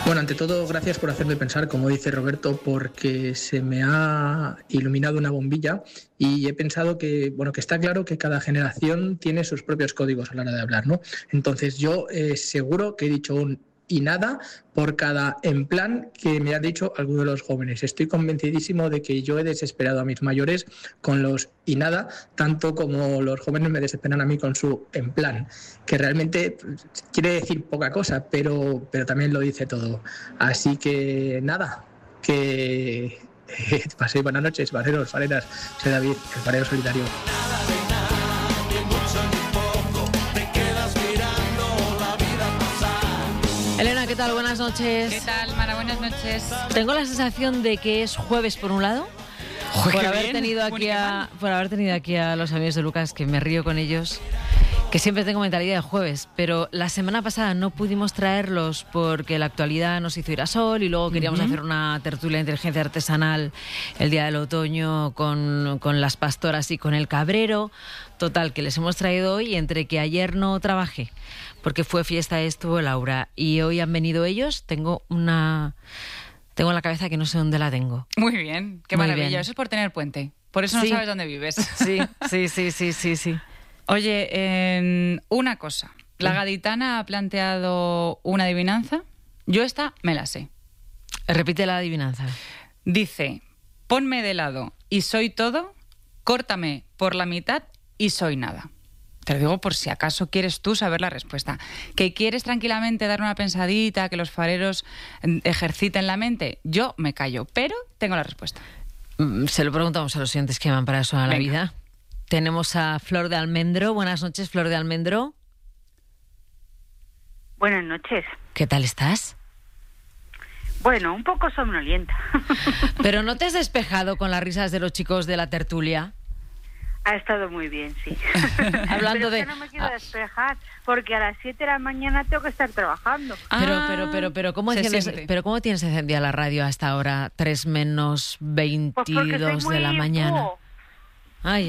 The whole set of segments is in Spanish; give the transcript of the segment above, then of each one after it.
Bueno, ante todo, gracias por hacerme pensar, como dice Roberto, porque se me ha iluminado una bombilla y he pensado que, bueno, que está claro que cada generación tiene sus propios códigos a la hora de hablar, ¿no? Entonces yo seguro que he dicho un y nada por cada en plan que me ha dicho alguno de los jóvenes. Estoy convencidísimo de que yo he desesperado a mis mayores con los y nada, tanto como los jóvenes me desesperan a mí con su en plan, que realmente quiere decir poca cosa, pero también lo dice todo. Así que nada, que paséis buenas noches, fareros, fareras. Soy David, el farero solitario. Elena, ¿qué tal? Buenas noches. ¿Qué tal, Mara? Buenas noches. Tengo la sensación de que es jueves por un lado, por haber tenido aquí a los amigos de Lucas, que me río con ellos, que siempre tengo mentalidad de jueves, pero la semana pasada no pudimos traerlos porque la actualidad nos hizo ir a sol y luego queríamos hacer una tertulia de inteligencia artesanal el día del otoño con las pastoras y con el cabrero. Total, que les hemos traído hoy, entre que ayer no trabajé porque fue fiesta, estuvo Laura, y hoy han venido ellos. Tengo en la cabeza que no sé dónde la tengo. Muy bien, qué Muy maravilla. bien. Eso es por tener puente. Por eso no sabes dónde vives. Sí. Oye, una cosa. La gaditana ha planteado una adivinanza. Yo esta me la sé. Repite la adivinanza. Dice, ponme de lado y soy todo, córtame por la mitad y soy nada. Te lo digo por si acaso quieres tú saber la respuesta. ¿Que quieres tranquilamente dar una pensadita, que los fareros ejerciten la mente? Yo me callo, pero tengo la respuesta. Se lo preguntamos a los oyentes que van para eso a la Venga. vida. Tenemos a Flor de Almendro. Buenas noches, Flor de Almendro. Buenas noches. ¿Qué tal estás? Bueno, un poco somnolienta. Pero ¿no te has despejado con las risas de los chicos de la tertulia? Ha estado muy bien, sí. Hablando pero de... es que no me quiero despejar, porque a las 7 de la mañana tengo que estar trabajando. Pero ¿cómo se enciendes, siente. pero ¿cómo tienes encendida la radio hasta ahora, 3 menos Pues porque 22 soy de la muy mañana? búho. Ay.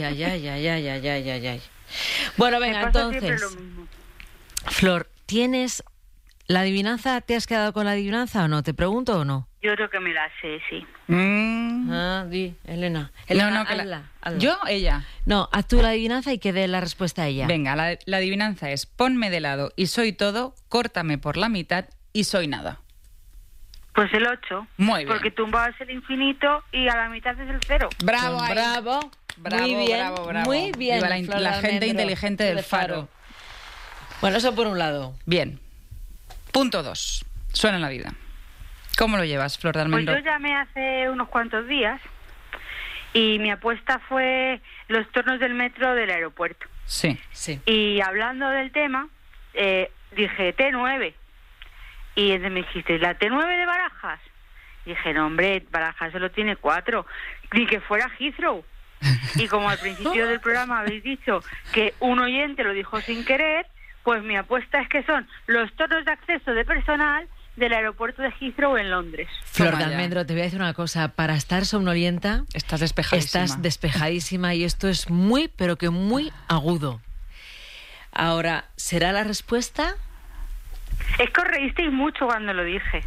Bueno, venga, Me pasa siempre entonces, lo mismo. Flor, ¿tienes la adivinanza? ¿Te has quedado con la adivinanza o no? ¿Te pregunto o no? Yo creo que me la sé, sí. Di, Elena. No, que hazla. ¿Yo? Ella. No, haz tú la adivinanza y que dé la respuesta a ella. Venga, la adivinanza es, ponme de lado y soy todo, córtame por la mitad y soy nada. Pues el 8. Muy bien. Porque tumbado es el infinito y a la mitad es el 0. Bravo, ahí. Bravo. Muy bien, bravo. muy bien. Viva Flor la de gente Almendro, inteligente del Faro. Bueno, eso por un lado. Bien. Punto 2. Suena en la vida. ¿Cómo lo llevas, Flor de Pues Almendro? yo llamé hace unos cuantos días y mi apuesta fue los tornos del metro del aeropuerto. Sí. Y hablando del tema, dije T9. Y entonces me dijiste, ¿la T9 de Barajas? Y dije, no, hombre, Barajas solo tiene 4. Ni que fuera Heathrow. Y como al principio del programa habéis dicho que un oyente lo dijo sin querer, pues mi apuesta es que son los tornos de acceso de personal del aeropuerto de Heathrow en Londres. Flor Toma de ya. Almendro, te voy a decir una cosa. Para estar somnolienta, Estás despejadísima. estás despejadísima y esto es muy, pero que muy agudo. Ahora, ¿será la respuesta? Es que os reísteis mucho cuando lo dije.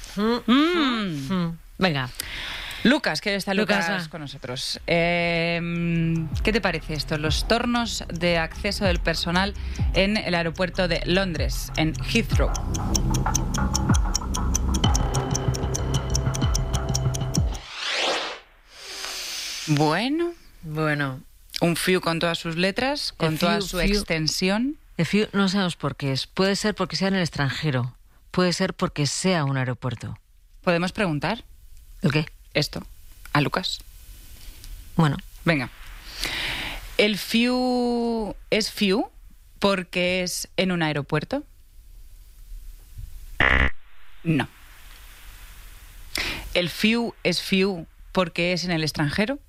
Venga. Lucas, que está Lucas, Lucas va. con nosotros. ¿Qué te parece esto? Los tornos de acceso del personal en el aeropuerto de Londres, en Heathrow. Bueno, un few con todas sus letras, con El toda few, su few. extensión. El few no sabemos por qué es. Puede ser porque sea en el extranjero. Puede ser porque sea un aeropuerto. ¿Podemos preguntar ¿El qué? esto a Lucas? Bueno, Venga. ¿El few es few porque es en un aeropuerto? No. ¿El few es few porque es en el extranjero?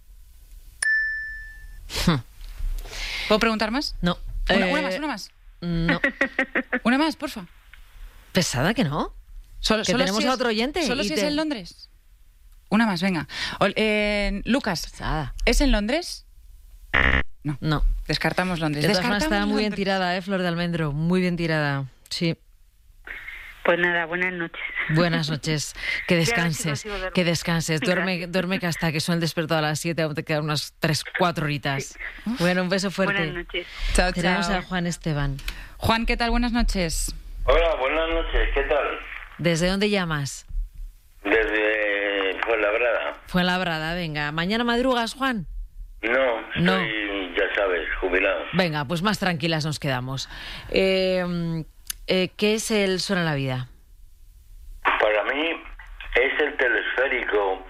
¿Puedo preguntar más? no. Una más. No. Una más, porfa. Pesada que no. Solo Que tenemos si a es- otro oyente Solo y si te- es en Londres. Una más, venga. Lucas, Pesada. ¿es en Londres? No. Descartamos Londres. De todas formas, Descartamos está muy bien Londres. tirada, Flor de Almendro. Muy bien tirada. Sí. Pues nada, buenas noches. Buenas noches. Que descanses. Que descanses. Duerme que hasta que suene el despertador a las 7, aún te quedan unas 3-4 horitas. Sí. Bueno, un beso fuerte. Buenas noches. Chao, Tenemos chao. a Juan Esteban. Juan, ¿qué tal? Buenas noches. Hola, buenas noches, ¿qué tal? ¿Desde dónde llamas? Desde Fuenlabrada. Fuenlabrada, venga. ¿Mañana madrugas, Juan? No, No. soy, ya sabes, jubilado. Venga, pues más tranquilas nos quedamos. ¿Qué es el Suena la Vida? Para mí es el telesférico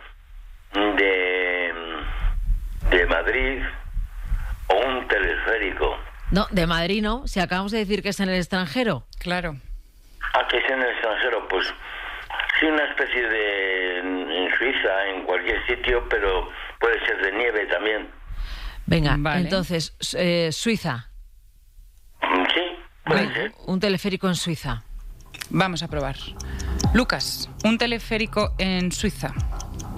de Madrid o un telesférico. No, de Madrid no. Si acabamos de decir que es en el extranjero. Claro. Que es en el extranjero, pues sí, una especie de en Suiza, en cualquier sitio, pero puede ser de nieve también. Venga, Vale. entonces, Suiza. Sí, puede ser. Un teleférico en Suiza. Vamos a probar. Lucas, un teleférico en Suiza.